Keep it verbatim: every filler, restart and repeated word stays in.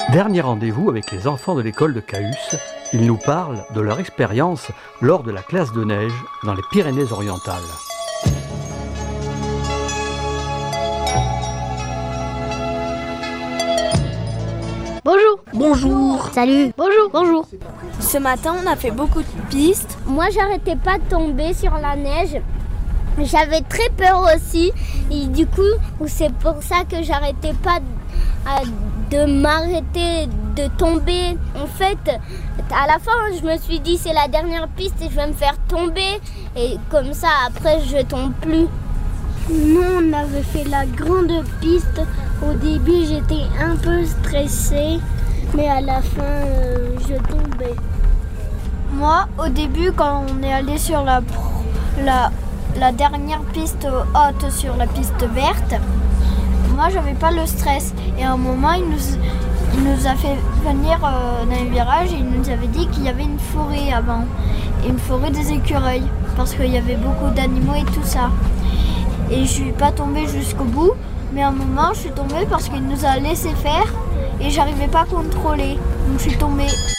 Dernier rendez-vous avec les enfants de l'école de Cahus. Ils nous parlent de leur expérience lors de la classe de neige dans les Pyrénées-Orientales. Bonjour. Bonjour. Salut. Bonjour. Bonjour. Ce matin, on a fait beaucoup de pistes. Moi, j'arrêtais pas de tomber sur la neige. J'avais très peur aussi. Et du coup, c'est pour ça que j'arrêtais pas de, de m'arrêter de tomber. En fait, à la fin, je me suis dit c'est la dernière piste et je vais me faire tomber. Et comme ça, après, je tombe plus. Nous, on avait fait la grande piste. Au début, j'étais un peu stressée, mais à la fin, euh, je tombais. Moi, au début, quand on est allé sur la, la, la dernière piste haute sur la piste verte, moi, j'avais pas le stress. Et à un moment, il nous, il nous a fait venir euh, dans les virages et il nous avait dit qu'il y avait une forêt avant. Et une forêt des écureuils, parce qu'il y avait beaucoup d'animaux et tout ça. Et je suis pas tombée jusqu'au bout, mais à un moment je suis tombée parce qu'il nous a laissé faire et j'arrivais pas à contrôler. Donc je suis tombée.